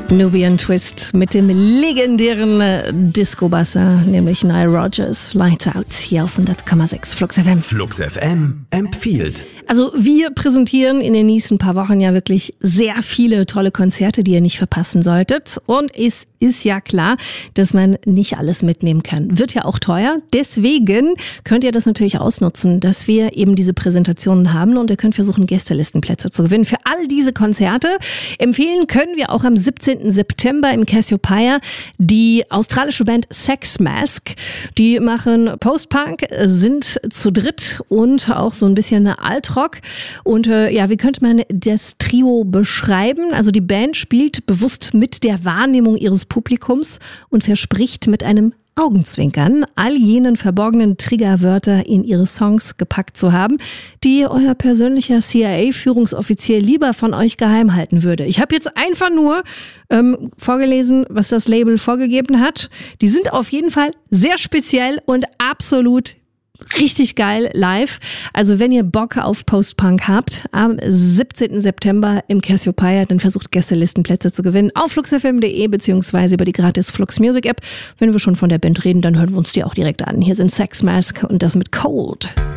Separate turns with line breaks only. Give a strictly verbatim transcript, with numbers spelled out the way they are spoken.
Nubian Twist mit dem legendären Disco-Basser, nämlich Nile Rodgers. Lights Out hier auf hundert Komma sechs Flux F M.
Flux F M empfiehlt.
Also wir präsentieren in den nächsten paar Wochen ja wirklich sehr viele tolle Konzerte, die ihr nicht verpassen solltet. Und es ist ja klar, dass man nicht alles mitnehmen kann. Wird ja auch teuer. Deswegen könnt ihr das natürlich ausnutzen, dass wir eben diese Präsentationen haben und ihr könnt versuchen, Gästelistenplätze zu gewinnen. Für all diese Konzerte empfehlen können wir auch am siebzehnten September im Cassiopeia die australische Band Sex Mask. Die machen Post-Punk, sind zu dritt und auch so ein bisschen Altrock. Und äh, ja, wie könnte man das Trio beschreiben? Also die Band spielt bewusst mit der Wahrnehmung ihres Publikums und verspricht mit einem Augenzwinkern all jenen verborgenen Triggerwörter in ihre Songs gepackt zu haben, die euer persönlicher C I A-Führungsoffizier lieber von euch geheim halten würde. Ich habe jetzt einfach nur ähm, vorgelesen, was das Label vorgegeben hat. Die sind auf jeden Fall sehr speziell und absolut richtig geil live. Also wenn ihr Bock auf Post-Punk habt, am siebzehnten September im Cassiopeia, dann versucht Gästelistenplätze zu gewinnen auf flux f m punkt d e beziehungsweise über die gratis Flux Music App. Wenn wir schon von der Band reden, dann hören wir uns die auch direkt an. Hier sind Sex Mask und das mit Cold.